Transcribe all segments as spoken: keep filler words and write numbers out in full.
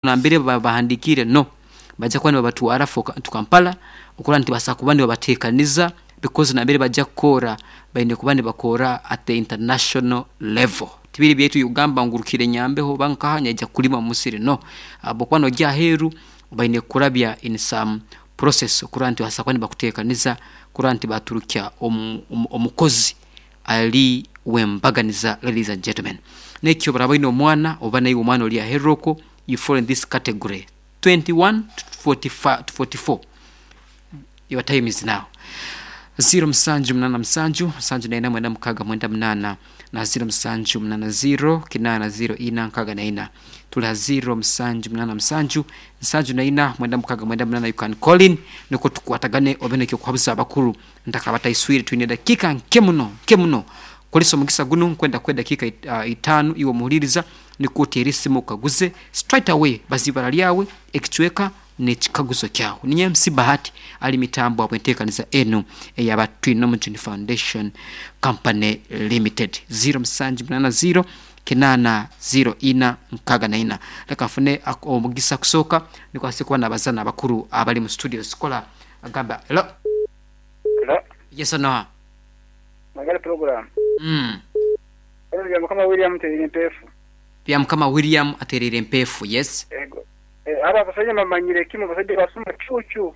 nambere babahandikire no bajja kwani babatwara tukampala okula nti basakubandi babatekaniza because nambere bajja kora baine kubandi bakora at the international level tibiri byetu Uganda ngurukire nyambeho bankahanya ijja kulima musiri no abokwano gya heru baine kurabya in some process okuranti basakwani bakutekaniza kuranti baturukya omukozi ali wembaganiza. Ladies and gentlemen, nekyo barabaino omwana oba nayi omwana oli aheroko, you fall in this category twenty-one to forty-five to forty-four. Your time is now. Zero msanju mnana msanju msanju na ina mwenda mkaga mwenda mnana na zero msanju mnana zero kinana zero ina mkaga na ina tula zero msanju mnana msanju msanju na ina mwenda mkaga mwenda mnana. You can call in nuko tukwatagane obene kyo kwabuza abakuru ndakabata iswiri twine dakika nkemuno nkemuno kuliso mugisa gunu kwenda kwe dakika it, uh, itanu iwo muhuliriza nikuti erisimu kaguze straight away bazibara lyawe ekichweka ne chikaguzo kyao. Ninye msi bahati ali mitambo abwentekaniza enu eyaba Twinomuchini Foundation Company Limited. Zero msanji mnana zero kinana zero ina mkaga na ina lakafune omugisa kusoka nikwase kwa nabazana abakuru abali mu studio skola agamba hello hello yes or no magala program mm William kama William terire mpefu pia kama William aterire mpefu yes ego eh aba basanye mamanyire kimo basanye basuma chuchu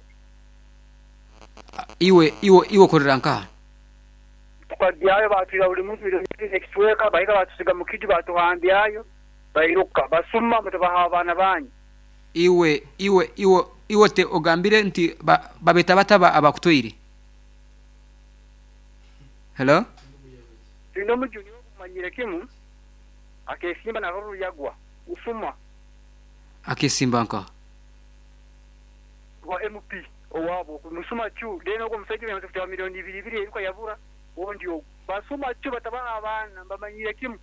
iwe iwe iwe koranka kwa diayo batira uri muntu biro ekitweka bayika batusiga mukiji batuhambiayo bayiruka basuma mutabaha abana banyi iwe iwe iwe iwe te ogambire nti ba, babeta bataba abakutoire hello Twinomuchini kumanyire kimu akesimba na ruru yagwa usuma akesimba nka wa M P owabo kumusuma chu deno ko musajja ya milioni ibiri ibiri yuko yabura wondi yo basuma chu batabaha abana bamanyire kimu.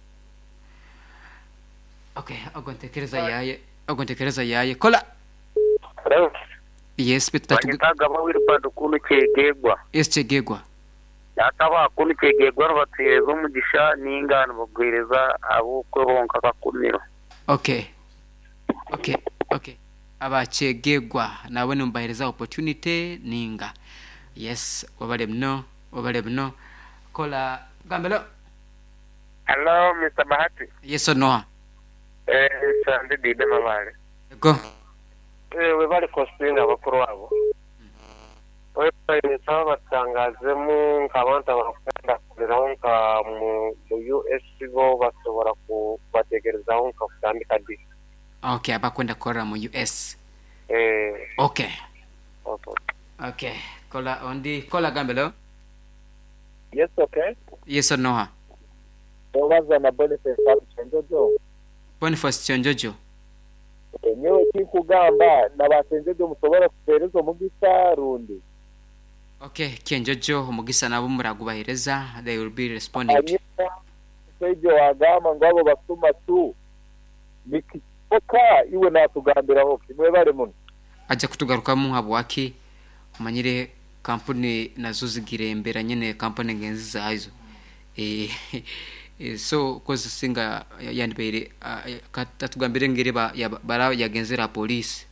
Okay, agontekereza yaye agontekereza yaye kola hello yes beta tu taga bawiri padu kunu chegegwa yes chegegwa yakaba kunu chegegwa batezo mugisha ningana bagwireza abo kwonka bakumiro. Okay okay okay abachegegwa nabone mbahereza opportunity ninga yes wabale mno wabale mno kola gambelo hello Mister Bahati yes or no eh sande dide mabale go eh we bali costinga bakuru wabo we bali sawa tangazemu nkabanta bakunda kuronka mu U S go basobora ku bategereza onka kutandika di. Okay, abakwenda kora mu U S eh okay okay okay kola ondi kola gambelo yes okay yes or no obaza na Boniface Chenjojo Boniface Chenjojo enyewe kikugamba nabasenjeje musobora kupereza mugisa rundi. Okay, Chenjojo umugisa nabo muragubahereza they will be responding. Sejo wagama ngabo basuma tu bikikoka iwe natugambira ho kimwe bare muno aja kutugaruka mu habo waki umanyire kampuni nazo zigirembera nyene kampuni ngenzi zazo eh so koze singa yandibere katugambire ngere ba bara yagenzera police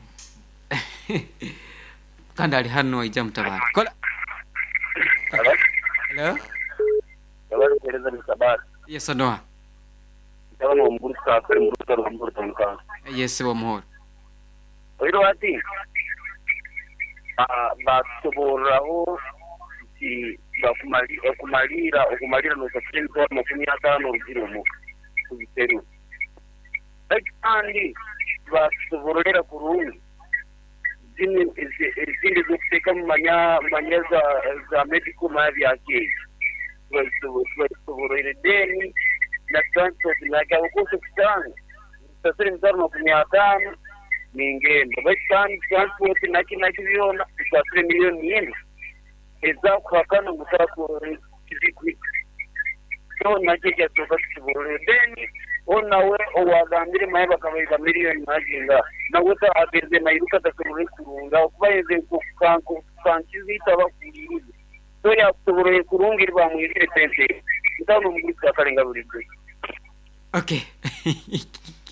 kandi ali hano ijya mutabara kola hello hello yabari pereza ni sabara yes or no ndabona umuguru sakare mu rutaro mu rutaro yes wo muhoro oiro ati ah basobora ki bakumali okumalira okumalira no sasenzo makumi atano urugiro mu kubiteru kandi basoborera kurungi zini zini zokuteka manya manyaza za medical mavi yake basoborera deni na transport na kwa kuko kitani sasenzo makumi atano ningendo bakandi transport na kina kiviona kwa three milioni yen eza kwakana ngutako kizikwi so najeje toka kibore deni ona we owagambire maye bakabayiza milioni majinga nawuta abeze mayiruka takuri kurunga kubayeze kukanko kankizita bakuririze so ya kubore kurungirwa mwirire pente ndano mugitaka karenga buri. Okay